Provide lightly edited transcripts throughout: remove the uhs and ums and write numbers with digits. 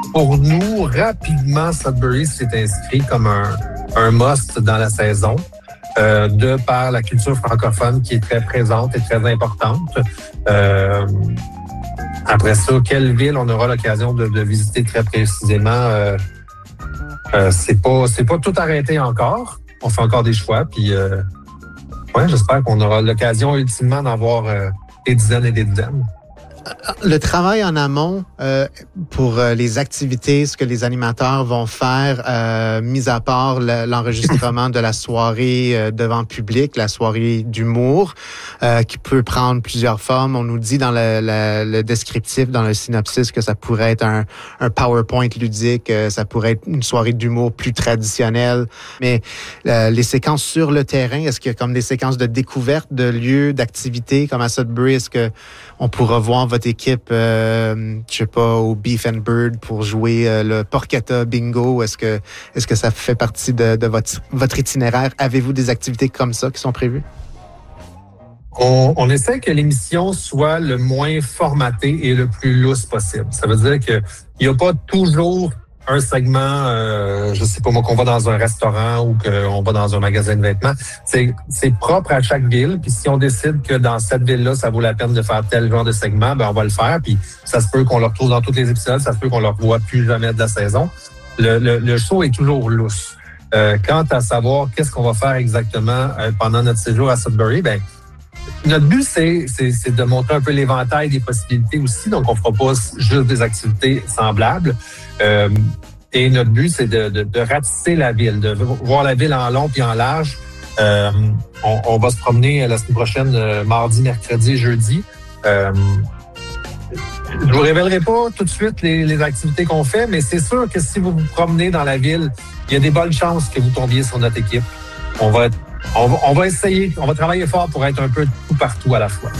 Pour nous, rapidement, Sudbury s'est inscrit comme un must dans la saison, de par la culture francophone qui est très présente et très importante. Après ça, quelle ville on aura l'occasion de visiter très précisément? C'est pas tout arrêté encore. On fait encore des choix, puis j'espère qu'on aura l'occasion ultimement d'en voir des dizaines et des dizaines. Le travail en amont pour les activités, ce que les animateurs vont faire, mis à part l'enregistrement de la soirée devant public, la soirée d'humour, qui peut prendre plusieurs formes. On nous dit dans le descriptif, dans le synopsis, que ça pourrait être un PowerPoint ludique, ça pourrait être une soirée d'humour plus traditionnelle. Mais les séquences sur le terrain, est-ce qu'il y a comme des séquences de découverte de lieux, d'activités comme à Sudbury? Est-ce que on pourra voir votre équipe, je sais pas, au Beef and Bird pour jouer le Porchetta Bingo? Est-ce que ça fait partie de votre itinéraire? Avez-vous des activités comme ça qui sont prévues? On essaie que l'émission soit le moins formatée et le plus lousse possible. Ça veut dire qu'il n'y a pas toujours un segment, je sais pas moi, qu'on va dans un restaurant ou qu'on va dans un magasin de vêtements. C'est propre à chaque ville. Puis si on décide que dans cette ville-là, ça vaut la peine de faire tel genre de segment, ben on va le faire. Puis ça se peut qu'on le retrouve dans tous les épisodes, ça se peut qu'on le revoie plus jamais de la saison. Le show est toujours lousse. Quant à savoir qu'est-ce qu'on va faire exactement pendant notre séjour à Sudbury, ben notre but, c'est de montrer un peu l'éventail des possibilités aussi. Donc, on fera pas juste des activités semblables. Et notre but, c'est de ratisser la ville, de voir la ville en long puis en large. On va se promener la semaine prochaine, mardi, mercredi, jeudi. Je vous révélerai pas tout de suite les activités qu'on fait, mais c'est sûr que si vous vous promenez dans la ville, il y a des bonnes chances que vous tombiez sur notre équipe. On va essayer, on va travailler fort pour être un peu tout partout à la fois.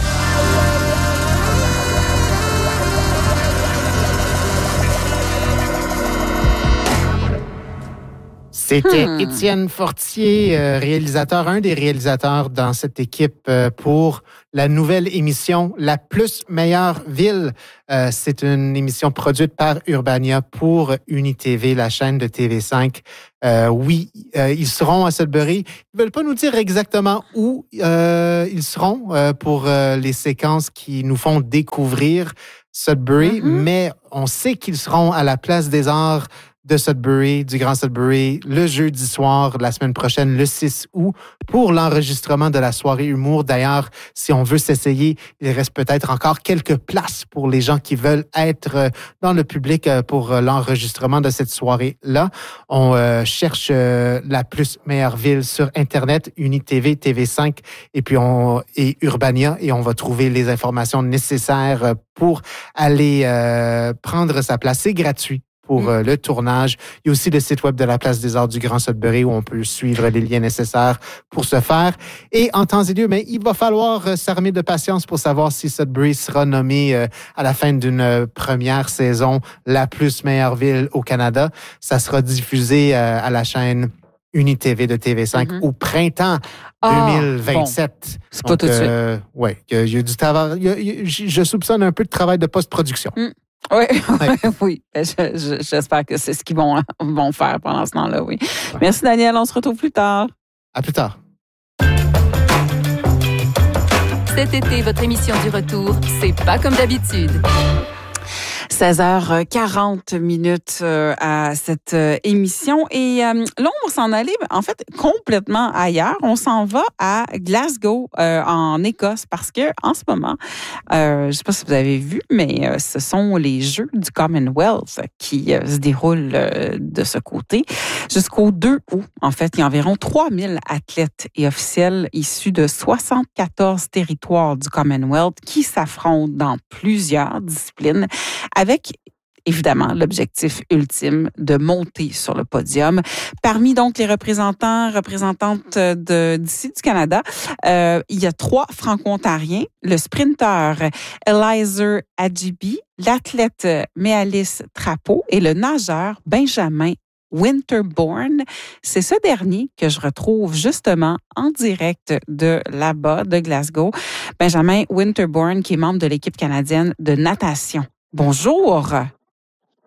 C'était Étienne Fortier, réalisateur, un des réalisateurs dans cette équipe pour la nouvelle émission La plus meilleure ville. C'est une émission produite par Urbania pour UniTV, la chaîne de TV5. Ils seront à Sudbury. Ils veulent pas nous dire exactement où ils seront pour les séquences qui nous font découvrir Sudbury, mais on sait qu'ils seront à la Place des Arts de Sudbury, du Grand Sudbury, le jeudi soir, la semaine prochaine, le 6 août, pour l'enregistrement de la soirée humour. D'ailleurs, si on veut s'essayer, il reste peut-être encore quelques places pour les gens qui veulent être dans le public pour l'enregistrement de cette soirée-là. On cherche la plus meilleure ville sur Internet, UniTV, TV5, et puis et Urbania, et on va trouver les informations nécessaires pour aller prendre sa place. C'est gratuit pour le tournage. Il y a aussi le site web de la Place des Arts du Grand Sudbury où on peut suivre les liens nécessaires pour ce faire. Et en temps et lieu, mais il va falloir s'armer de patience pour savoir si Sudbury sera nommé à la fin d'une première saison la plus meilleure ville au Canada. Ça sera diffusé à la chaîne UniTV de TV5 au printemps 2027. Bon. C'est pas tout de suite. Oui, il y a du travail. Je soupçonne un peu de travail de post-production. Oui, oui. J'espère que c'est ce qu'ils vont faire pendant ce temps-là, oui. Ouais. Merci, Daniel. On se retrouve plus tard. À plus tard. Cet été, votre émission du retour, c'est pas comme d'habitude. 16h40 à cette émission. Et là, on va s'en aller, en fait, complètement ailleurs. On s'en va à Glasgow, en Écosse, parce que en ce moment, je ne sais pas si vous avez vu, mais ce sont les Jeux du Commonwealth qui se déroulent de ce côté. Jusqu'au 2 août, en fait, il y a environ 3000 athlètes et officiels issus de 74 territoires du Commonwealth qui s'affrontent dans plusieurs disciplines, avec évidemment l'objectif ultime de monter sur le podium. Parmi donc les représentantes d'ici du Canada, il y a 3 Franco-Ontariens, le sprinteur Elizer Adjibi, l'athlète Méalis Trapeau et le nageur Benjamin Winterbourne. C'est ce dernier que je retrouve justement en direct de là-bas, de Glasgow. Benjamin Winterbourne, qui est membre de l'équipe canadienne de natation. Bonjour.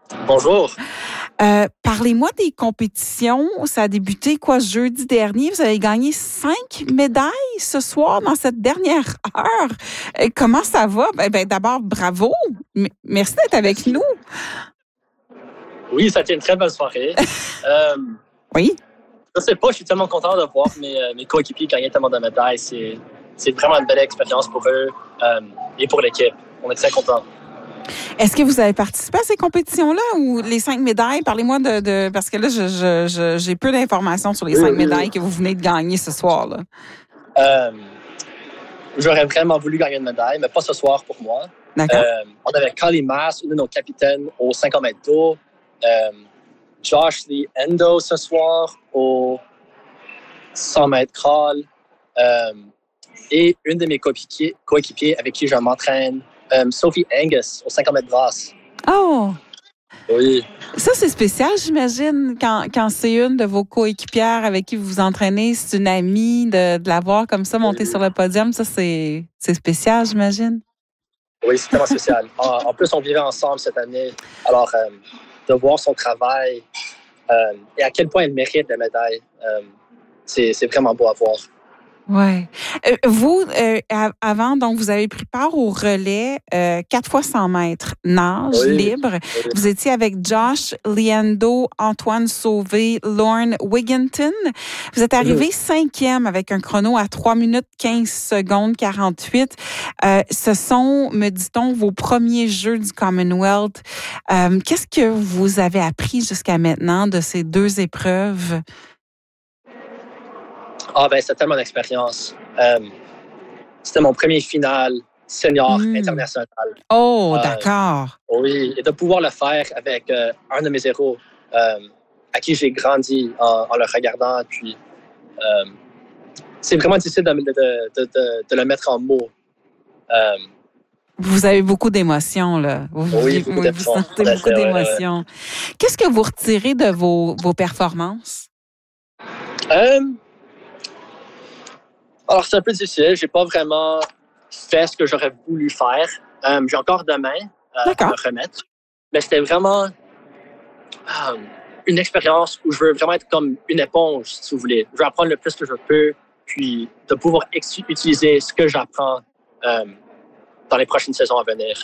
Bonjour. Parlez-moi des compétitions. Ça a débuté jeudi dernier. Vous avez gagné 5 médailles ce soir dans cette dernière heure. Comment ça va? D'abord, bravo. Merci d'être avec nous. Oui, ça a été une très belle soirée. Oui. Je sais pas, je suis tellement content de voir mes coéquipiers gagner tellement de médailles. C'est vraiment une belle expérience pour eux et pour l'équipe. On est très contents. Est-ce que vous avez participé à ces compétitions-là ou les 5 médailles? Parlez-moi de parce que là, j'ai peu d'informations sur les 5 médailles que vous venez de gagner ce soir. Là. J'aurais vraiment voulu gagner une médaille, mais pas ce soir pour moi. D'accord. On avait Kali Maas, une de nos capitaines, au 50 mètres d'eau. Josh Lee Endo ce soir au 100 mètres crawl. Et une de mes coéquipiers avec qui je m'entraîne, Sophie Angus, au 50 mètres brasse. Oh! Oui. Ça, c'est spécial, j'imagine, quand c'est une de vos coéquipières avec qui vous vous entraînez, c'est une amie, de la voir comme ça monter sur le podium. Ça, c'est spécial, j'imagine. Oui, c'est tellement spécial. En plus, on vivait ensemble cette année. Alors, de voir son travail et à quel point elle mérite la médaille, c'est vraiment beau à voir. Ouais. Vous, avant, donc, vous avez pris part au relais 4 fois 100 mètres nage libre. Oui. Vous étiez avec Josh Liendo, Antoine Sauvé, Lorne Wigginton. Vous êtes arrivé 5e avec un chrono à 3 minutes 15 secondes 48. Ce sont, me dit-on, vos premiers Jeux du Commonwealth. Qu'est-ce que vous avez appris jusqu'à maintenant de ces 2 épreuves? C'est tellement d'expérience. C'était mon premier final senior international. Oh, d'accord. Oui, et de pouvoir le faire avec un de mes héros à qui j'ai grandi en le regardant. Puis, c'est vraiment difficile de le mettre en mots. Vous avez beaucoup d'émotions, là. Vous sentez beaucoup d'émotions. Qu'est-ce que vous retirez de vos performances? Alors, c'est un peu difficile. J'ai pas vraiment fait ce que j'aurais voulu faire. J'ai encore demain à me remettre. Mais c'était vraiment une expérience où je veux vraiment être comme une éponge, si vous voulez. Je veux apprendre le plus que je peux, puis de pouvoir utiliser ce que j'apprends dans les prochaines saisons à venir.